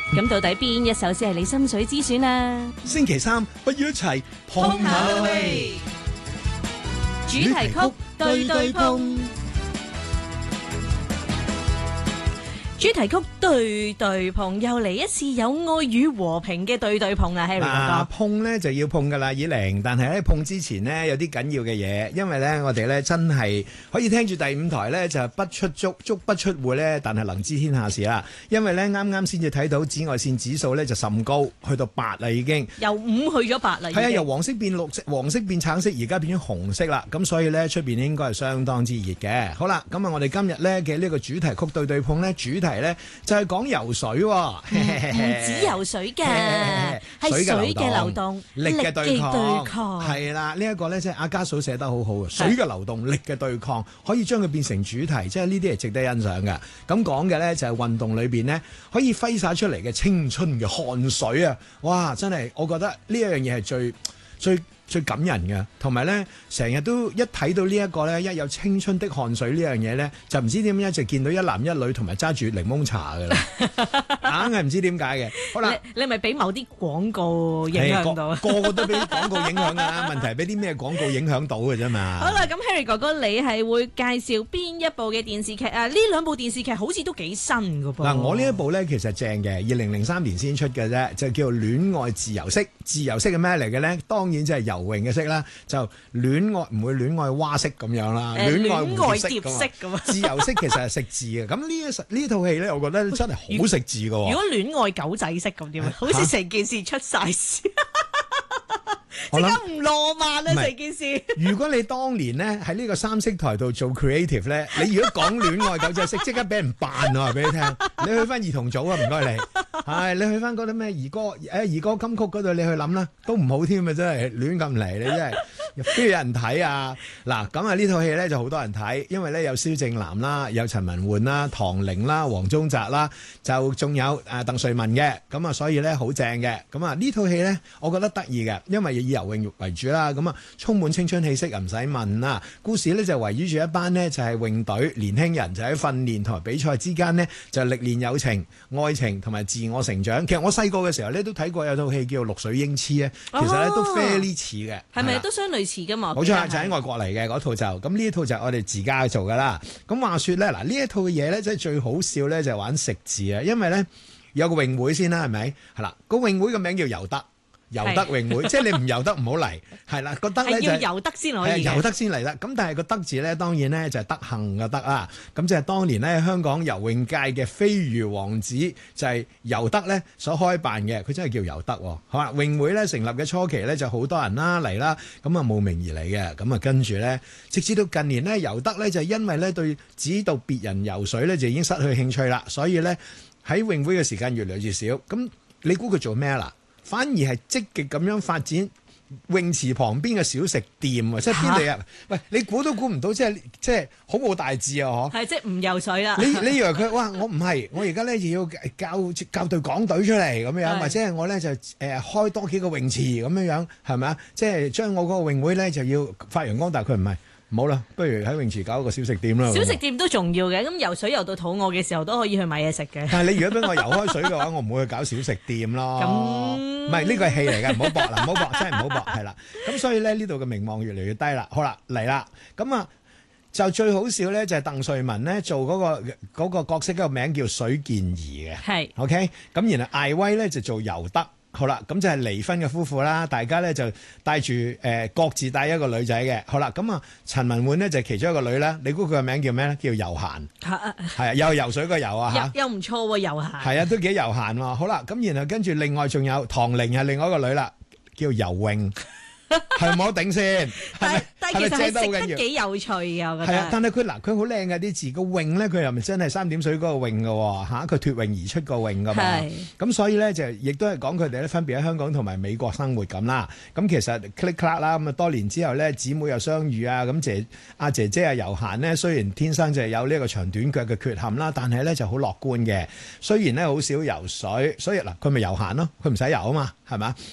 咁到底邊一首先係你心水之選啊？ 星期三不如一齊碰下啦喂！主題曲對對碰。主題曲對對碰又嚟一次有愛與和平嘅對對碰啦 ，Harry 哥哥。 碰咧就要碰噶啦，以玲。但係喺碰之前呢，有啲緊要嘅嘢，因為咧我哋咧真係可以聽住第5台咧就不出足，足不出戶咧，但係能知天下事啦。因為咧啱啱先至睇到紫外線指數咧就甚高，去到8啦已經。 由5去咗8啦。 係啊，由黃色變綠色，黃色變橙色，而家變咗紅色啦。咁所以咧出邊應該係相當之熱嘅。好啦，咁啊我哋今日咧嘅呢個主題曲對對碰咧，主題咧就係講游水喎， 唔止游水嘅，係水嘅流動， 力嘅對抗，係啦， 呢呢一個咧即係阿家嫂寫得好好嘅，水嘅流動，力嘅對抗，可以將佢變成主題，即係呢啲係值得欣賞嘅。咁講嘅咧就係運動裏邊呢，可以揮灑出嚟嘅青春嘅汗水啊！哇，真係我覺得呢一樣嘢係最感人嘅，同埋咧成日都一睇到呢一個咧，一有青春的汗水呢樣嘢咧，就唔知點解就見到一男一女同埋揸住檸檬茶㗎啦，硬係唔知點解嘅。好啦， 你係咪俾某啲廣告影響到？ 個個都俾廣告影響㗎啦，問題係俾啲咩廣告影響到嘅啫嘛。 好啦，咁 Harry 哥哥，你係會介紹邊一部嘅電視劇啊？呢兩部電視劇好似都幾新㗎噃。 嗱，我呢一部咧其實正嘅，2003年先出嘅啫，就叫做《戀愛自由式》。自由式係咩嚟嘅咧？當然就係游泳嘅式啦，就戀愛唔會戀愛蛙式咁樣啦，戀愛蝴蝶式咁啊。自由式其實係食字嘅，咁呢套戲咧，我覺得真係好食字㗎。如果戀愛狗仔式咁點啊？好似成件事出晒事。即刻唔浪漫啦成件事。 如果你當年呢喺呢個三色台度做 creative 咧，你如果講戀愛狗仔式，即刻俾人扮啊！俾你聽，你去翻兒童組啊，唔該你。係你去翻嗰啲咩兒歌金曲嗰度，你去諗啦，都唔好添啊！真係亂咁嚟，你真係邊有人睇啊？嗱，咁啊呢套戲咧就好多人睇，因為咧有蕭正楠啦，有陳文媛啦、唐玲啦、黃宗澤啦，就仲有鄧萃雯嘅，咁啊所以咧好正嘅。咁啊呢套戲咧，我覺得得意嘅，因為以游泳為主啦，咁啊充滿青春氣息，唔使問啦。故事咧就圍繞住一班呢，就係泳隊年輕人，就喺訓練同埋比賽之間呢，就歷練友情、愛情同埋自我成長。其實我細個嘅時候咧都睇過有套戲叫《綠水英雌》咧，其實咧都 fairly 似嘅， 係咪都相類似噶嘛？ 冇錯，就喺外國嚟嘅嗰套就，咁呢一套就我哋自家做噶啦。咁話說咧，嗱呢一套嘅嘢咧，即係最好笑咧就係玩食字啊，因為咧有個泳會先啦，係咪？係啦，個泳會嘅名叫游德。游德泳會，即係你唔游得唔好嚟，係啦，個德咧就係要游得先可以， 游得先嚟得。咁但係個德字咧，當然咧就係德行嘅德啦。咁即係當年咧香港游泳界嘅飛魚王子就係游德咧所開辦嘅，佢真係叫游德。好啦，泳會咧成立嘅初期咧就好多人啦嚟啦，咁啊慕名而嚟嘅，咁啊跟住咧，直至到近年咧游德咧就因為咧對指導別人游水咧就已經失去興趣啦，所以咧喺泳會嘅時間越嚟越少。咁你估佢做咩啦？反而係積極咁樣發展泳池旁邊嘅小食店啊！即係邊度啊？喂，你估都估唔到，即係好冇大志啊！嗬， 係即係唔游水啦。 你以為佢哇？我唔係，我而家咧就要教隊港隊出嚟咁樣，或者係我咧就開多幾個泳池咁樣，係咪啊？即係將我嗰個泳會咧就要發揚光大，佢唔係。唔好啦，不如喺泳池搞一個小食店啦。 小食店都重要嘅，咁游水游到肚餓嘅時候都可以去買嘢食嘅。 但係你如果俾我游開水嘅話，我唔會去搞小食店咯。唔係呢個係戲嚟嘅，唔好搏啦，唔好搏，真係唔好搏，係啦。咁所以咧呢度嘅名望越嚟越低啦。好啦，嚟啦，咁啊就最好笑咧就係鄧萃雯咧做嗰個角色，嗰個名叫水健儀嘅。係 OK， 咁然後艾威咧就做游德。好啦，咁就係離婚嘅夫婦啦，大家咧就帶住各自帶一個女仔嘅。好啦，咁啊陳文媛呢就係其中一個女啦。你估佢個名叫咩咧？叫游嫻，係啊，又係游水個游啊嚇， 又唔錯喎游嫻，係啊，都幾游嫻喎。好啦，咁然後跟住另外仲有唐玲係另外一個女啦，叫游泳。係冇得頂先， 但係其實係食得幾有趣嘅，我覺得。 係啊，但係佢好靚嘅啲字，個泳咧佢又唔真係三點水嗰個泳嘅嚇，佢脫穎而出個泳㗎嘛。咁所以咧就亦都係講佢哋咧分別喺香港同埋美國生活咁啦。咁其實 click clack 啦，咁啊多年之後咧姊妹又相遇啊，咁姐姐啊游嫻呢，雖然天生就係有呢一個長短腳嘅缺陷啦，但係咧就好樂觀嘅。雖然咧好少游水，所以嗱佢咪游嫻咯，佢唔使游啊嘛，係嘛？